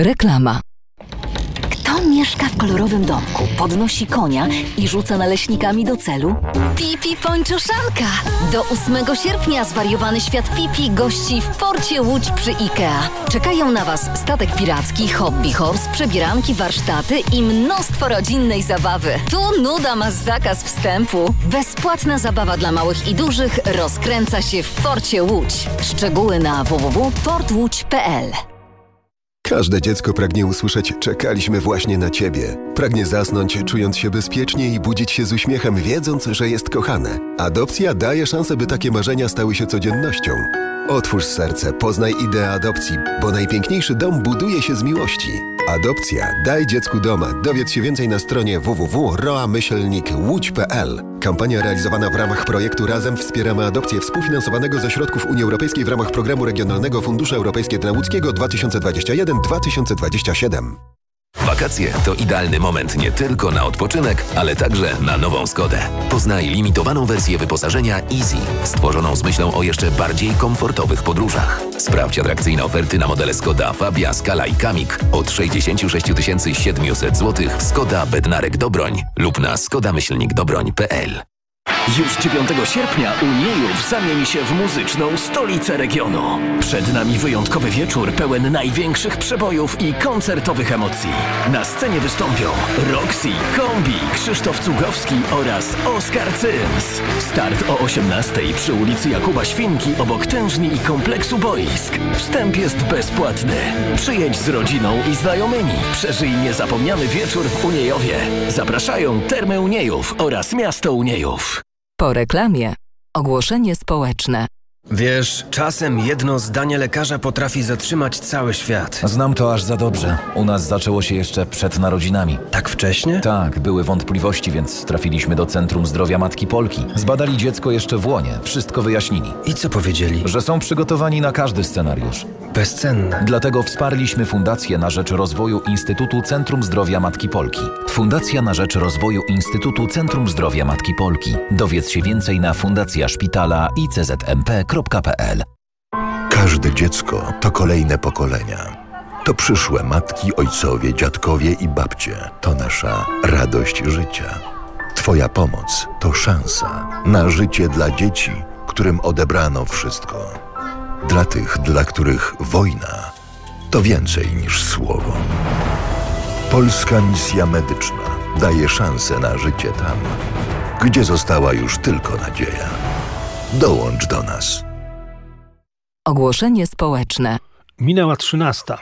Reklama. Kto mieszka w kolorowym domku, podnosi konia i rzuca naleśnikami do celu? Pipi Pończoszanka! Do 8 sierpnia zwariowany świat Pipi gości w porcie Łódź przy IKEA. Czekają na Was statek piracki, hobby horse, przebieranki, warsztaty i mnóstwo rodzinnej zabawy. Tu nuda ma zakaz wstępu. Bezpłatna zabawa dla małych i dużych rozkręca się w porcie Łódź. Szczegóły na www.portłódź.pl. Każde dziecko pragnie usłyszeć: czekaliśmy właśnie na Ciebie. Pragnie zasnąć, czując się bezpiecznie i budzić się z uśmiechem, wiedząc, że jest kochane. Adopcja daje szansę, by takie marzenia stały się codziennością. Otwórz serce, poznaj ideę adopcji, bo najpiękniejszy dom buduje się z miłości. Adopcja. Daj dziecku doma. Dowiedz się więcej na stronie www.roa-łódź.pl. Kampania realizowana w ramach projektu Razem wspieramy adopcję, współfinansowanego ze środków Unii Europejskiej w ramach Programu Regionalnego Fundusze Europejskie dla Łódzkiego 2021-2027. Wakacje to idealny moment nie tylko na odpoczynek, ale także na nową Skodę. Poznaj limitowaną wersję wyposażenia Easy, stworzoną z myślą o jeszcze bardziej komfortowych podróżach. Sprawdź atrakcyjne oferty na modele Skoda Fabia, Scala i Kamik od 66 700 zł w Skoda Bednarek Dobroń lub na skoda-dobroń.pl. Już 9 sierpnia Uniejów zamieni się w muzyczną stolicę regionu. Przed nami wyjątkowy wieczór pełen największych przebojów i koncertowych emocji. Na scenie wystąpią Roxy, Kombi, Krzysztof Cugowski oraz Oskar Cyms. Start o 18:00 przy ulicy Jakuba Świnki obok tężni i kompleksu boisk. Wstęp jest bezpłatny. Przyjedź z rodziną i znajomymi. Przeżyj niezapomniany wieczór w Uniejowie. Zapraszają Termy Uniejów oraz Miasto Uniejów. Po reklamie ogłoszenie społeczne. Wiesz, czasem jedno zdanie lekarza potrafi zatrzymać cały świat. Znam to aż za dobrze. U nas zaczęło się jeszcze przed narodzinami. Tak wcześnie? Tak, były wątpliwości, więc trafiliśmy do Centrum Zdrowia Matki Polki. Zbadali dziecko jeszcze w łonie, wszystko wyjaśnili. I co powiedzieli? Że są przygotowani na każdy scenariusz. Bezcenne. Dlatego wsparliśmy Fundację na rzecz rozwoju Instytutu Centrum Zdrowia Matki Polki. Fundacja na rzecz rozwoju Instytutu Centrum Zdrowia Matki Polki. Dowiedz się więcej na fundacjaszpitala.iczmp.pl. Każde dziecko to kolejne pokolenia. To przyszłe matki, ojcowie, dziadkowie i babcie. To nasza radość życia. Twoja pomoc to szansa na życie dla dzieci, którym odebrano wszystko. Dla tych, dla których wojna to więcej niż słowo. Polska Misja Medyczna daje szansę na życie tam, gdzie została już tylko nadzieja. Dołącz do nas. Ogłoszenie społeczne. Minęła 13:00.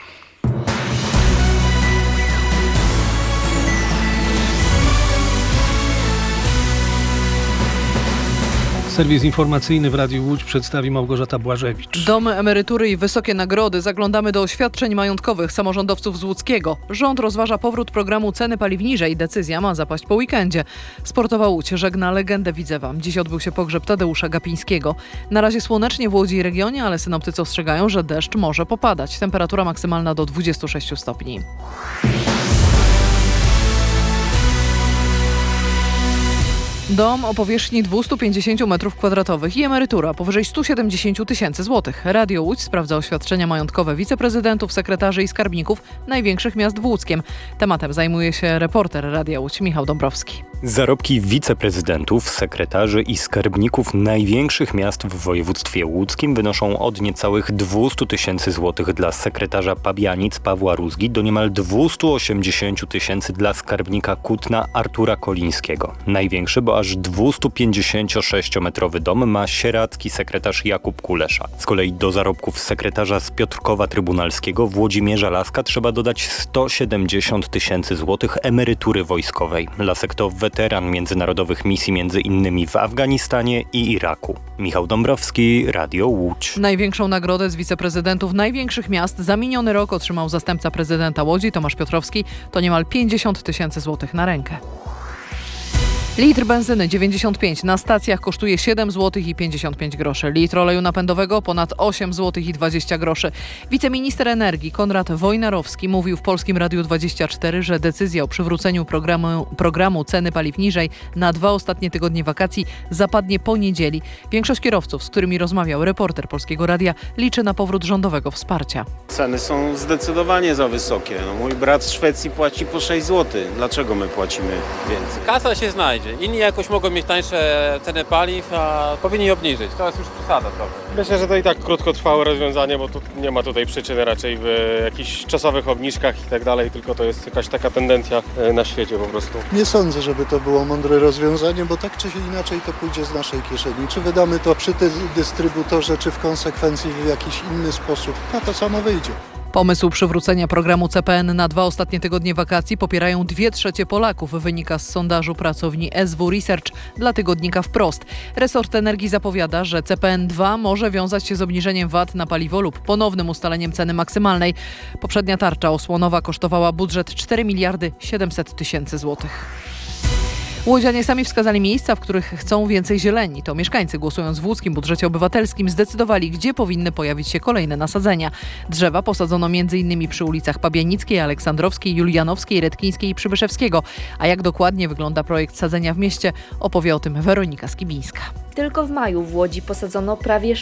Serwis informacyjny w Radiu Łódź przedstawi Małgorzata Błażewicz. Domy, emerytury i wysokie nagrody. Zaglądamy do oświadczeń majątkowych samorządowców z Łódzkiego. Rząd rozważa powrót programu Ceny paliw niżej. Decyzja ma zapaść po weekendzie. Sportowa Łódź żegna legendę Widzewa. Dziś odbył się pogrzeb Tadeusza Gapińskiego. Na razie słonecznie w Łodzi i regionie, ale synoptycy ostrzegają, że deszcz może popadać. Temperatura maksymalna do 26 stopni. Dom o powierzchni 250 m2 i emerytura powyżej 170 000 złotych. Radio Łódź sprawdza oświadczenia majątkowe wiceprezydentów, sekretarzy i skarbników największych miast w Łódzkiem. Tematem zajmuje się reporter Radia Łódź Michał Dąbrowski. Zarobki wiceprezydentów, sekretarzy i skarbników największych miast w województwie łódzkim wynoszą od niecałych 200 000 złotych dla sekretarza Pabianic Pawła Rózgi do niemal 280 000 dla skarbnika Kutna Artura Kolińskiego. Największy, bo aż 256-metrowy dom ma sieradzki sekretarz Jakub Kulesza. Z kolei do zarobków sekretarza z Piotrkowa Trybunalskiego Włodzimierza Laska trzeba dodać 170 000 złotych emerytury wojskowej. Lasek to weteran międzynarodowych misji między innymi w Afganistanie i Iraku. Michał Dąbrowski, Radio Łódź. Największą nagrodę z wiceprezydentów największych miast za miniony rok otrzymał zastępca prezydenta Łodzi Tomasz Piotrowski. To niemal 50 000 złotych na rękę. Litr benzyny 95 na stacjach kosztuje 7 zł i 55 groszy. Litr oleju napędowego ponad 8 zł i 20 groszy. Wiceminister energii Konrad Wojnarowski mówił w Polskim Radiu 24, że decyzja o przywróceniu programu ceny paliw niżej na 2 ostatnie tygodnie wakacji zapadnie po niedzieli. Większość kierowców, z którymi rozmawiał reporter Polskiego Radia, liczy na powrót rządowego wsparcia. Ceny są zdecydowanie za wysokie. Mój brat z Szwecji płaci po 6 zł. Dlaczego my płacimy więcej? Kasa się znajdzie. Inni jakoś mogą mieć tańsze ceny paliw, a powinni obniżyć. To jest już przesada trochę. Myślę, że to i tak krótkotrwałe rozwiązanie, bo tu nie ma tutaj przyczyny raczej w jakichś czasowych obniżkach i tak dalej, tylko to jest jakaś taka tendencja na świecie po prostu. Nie sądzę, żeby to było mądre rozwiązanie, bo tak czy inaczej to pójdzie z naszej kieszeni. Czy wydamy to przy dystrybutorze, czy w konsekwencji w jakiś inny sposób, to samo wyjdzie. Pomysł przywrócenia programu CPN na 2 ostatnie tygodnie wakacji popierają 2/3 Polaków, wynika z sondażu pracowni SW Research dla tygodnika Wprost. Resort Energii zapowiada, że CPN2 może wiązać się z obniżeniem VAT na paliwo lub ponownym ustaleniem ceny maksymalnej. Poprzednia tarcza osłonowa kosztowała budżet 4 700 000 złotych. Łodzianie sami wskazali miejsca, w których chcą więcej zieleni. To mieszkańcy, głosując w łódzkim budżecie obywatelskim, zdecydowali, gdzie powinny pojawić się kolejne nasadzenia. Drzewa posadzono m.in. przy ulicach Pabianickiej, Aleksandrowskiej, Julianowskiej, Redkińskiej i Przybyszewskiego. A jak dokładnie wygląda projekt sadzenia w mieście, opowie o tym Weronika Skibińska. Tylko w maju w Łodzi posadzono prawie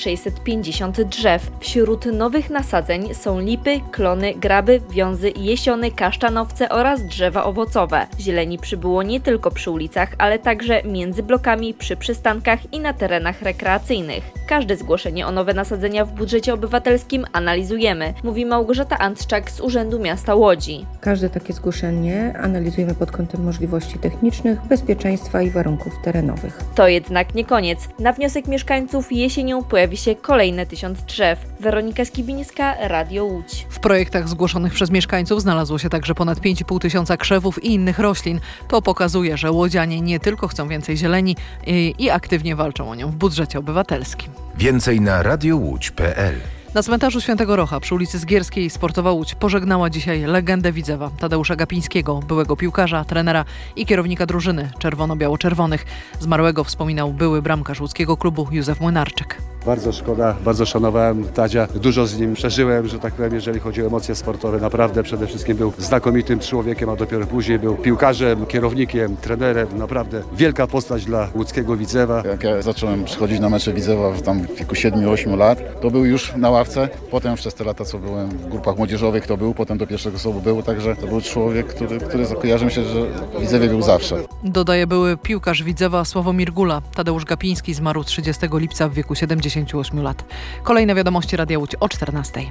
650 drzew. Wśród nowych nasadzeń są lipy, klony, graby, wiązy, jesiony, kasztanowce oraz drzewa owocowe. Zieleni przybyło nie tylko przy ulicach, ale także między blokami, przy przystankach i na terenach rekreacyjnych. Każde zgłoszenie o nowe nasadzenia w budżecie obywatelskim analizujemy, mówi Małgorzata Antczak z Urzędu Miasta Łodzi. Każde takie zgłoszenie analizujemy pod kątem możliwości technicznych, bezpieczeństwa i warunków terenowych. To jednak nie koniec. Na wniosek mieszkańców jesienią pojawi się kolejne 1000 drzew. Weronika Skibińska, Radio Łódź. W projektach zgłoszonych przez mieszkańców znalazło się także ponad 5,5 krzewów i innych roślin. To pokazuje, że łodzianie nie tylko chcą więcej zieleni i aktywnie walczą o nią w budżecie obywatelskim. Więcej na radiołódź.pl. Na cmentarzu Świętego Rocha przy ulicy Zgierskiej Sportowa Łódź pożegnała dzisiaj legendę Widzewa, Tadeusza Gapińskiego, byłego piłkarza, trenera i kierownika drużyny czerwono-biało-czerwonych. Zmarłego wspominał były bramkarz łódzkiego klubu Józef Młynarczyk. Bardzo szkoda, bardzo szanowałem Tadzia, dużo z nim przeżyłem, że tak powiem, jeżeli chodzi o emocje sportowe. Naprawdę przede wszystkim był znakomitym człowiekiem, a dopiero później był piłkarzem, kierownikiem, trenerem. Naprawdę wielka postać dla łódzkiego Widzewa. Jak ja zacząłem przychodzić na mecze Widzewa w wieku 7-8 lat, to był już na ławce. Potem przez te lata, co byłem w grupach młodzieżowych, to był, potem do pierwszego słowu był, także to był człowiek, który kojarzy mi się, że w Widzewie był zawsze. Dodaje były piłkarz Widzewa Sławomir Gula. Tadeusz Gapiński zmarł 30 lipca w wieku 78 lat. Kolejne wiadomości Radia Łódź o 14:00.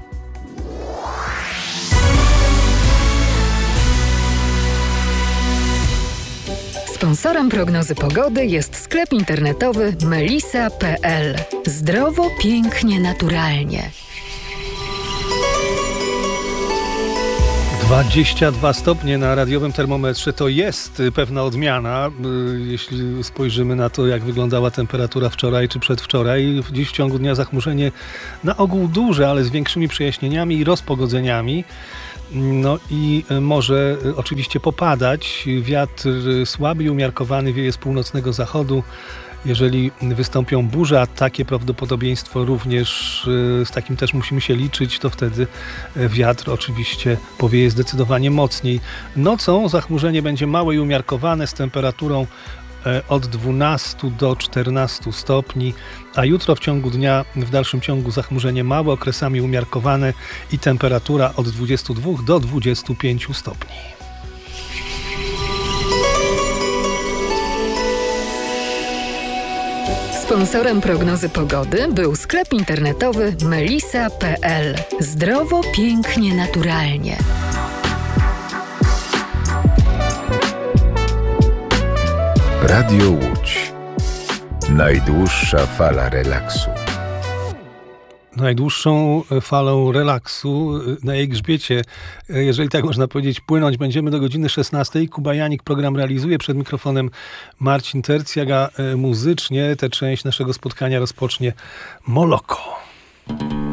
Sponsorem prognozy pogody jest sklep internetowy melisa.pl. Zdrowo, pięknie, naturalnie. 22 stopnie na radiowym termometrze to jest pewna odmiana, jeśli spojrzymy na to, jak wyglądała temperatura wczoraj czy przedwczoraj. Dziś w ciągu dnia zachmurzenie na ogół duże, ale z większymi przejaśnieniami i rozpogodzeniami. No i może oczywiście popadać. Wiatr słaby i umiarkowany wieje z północnego zachodu. Jeżeli wystąpią burze, a takie prawdopodobieństwo również, z takim też musimy się liczyć, to wtedy wiatr oczywiście powieje zdecydowanie mocniej. Nocą zachmurzenie będzie małe i umiarkowane z temperaturą od 12 do 14 stopni, a jutro w ciągu dnia w dalszym ciągu zachmurzenie małe, okresami umiarkowane i temperatura od 22 do 25 stopni. Sponsorem prognozy pogody był sklep internetowy melisa.pl. Zdrowo, pięknie, naturalnie. Radio Łódź. Najdłuższa fala relaksu. Najdłuższą falą relaksu na jej grzbiecie, jeżeli tak można powiedzieć, płynąć będziemy do godziny 16:00. Kuba Janik program realizuje, przed mikrofonem Marcin Tercjak, a muzycznie tę część naszego spotkania rozpocznie Moloko.